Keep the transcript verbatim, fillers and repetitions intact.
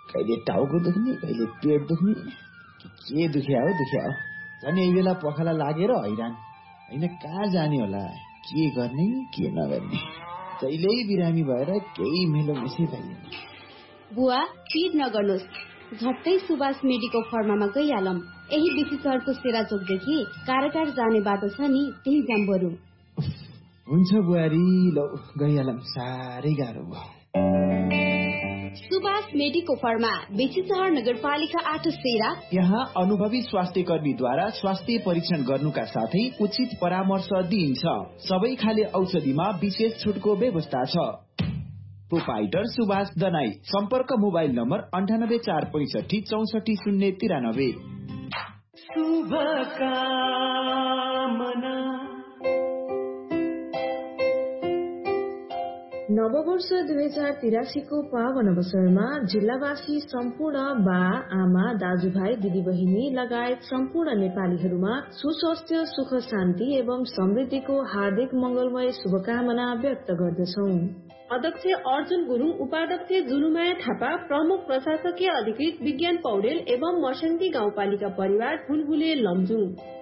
कहिले टाउको दुख्ने कहिले पेट दुख्ने के दुख्या हो दुख्या हो। झन् यही बेला पखाला लागेर हैरान होइन कहाँ जाने होला, के गर्ने के नगर्ने। जहिल्यै बिरामी भएर केही मेलो मिसै पाइँदैन। बुवा पिर नगर्नुहोस्, झट्टै सुभाष मेडिको फर्मामा गइहालौं। यही बेसी सहरको सेराचोकदेखि कारागार जाने बाटो छ नि, त्यही जाम बरु। हुन्छ बुहारी, लौ गइहालौं, साह्रै गाह्रो भयो। सुभाष मेडिको फर्मा, बेसी सहर नगरपालिका आठ सेरा। यहाँ अनुभवी स्वास्थ्य कर्मीद्वारा स्वास्थ्य परीक्षण गर्नुका साथै उचित परामर्श दिइन्छ। सबै खाले औषधिमा विशेष छुटको व्यवस्था छ। प्रोपाइटर सुभाष दनाई। सम्पर्क मोबाइल नम्बर अन्ठानब्बे चार पैंसठी चौसठी शून्य तिरानब्बे। नववर्ष दुई हजार तिरासीको पावन अवसरमा जिल्लावासी सम्पूर्ण बा आमा दाजुभाइ दिदीबहिनी लगायत सम्पूर्ण नेपालीहरूमा सुस्वास्थ्य सुख शान्ति एवं समृद्धिको हार्दिक मंगलमय शुभकामना व्यक्त गर्दछौं। अध्यक्ष अर्जुन गुरुङ, उपाध्यक्ष जुनुमाया थापा, प्रमुख प्रशासकीय अधिकृत विज्ञान पौडेल एवं मर्स्याङ्गी गाउँपालिका परिवार हुलहुले लमजुङ।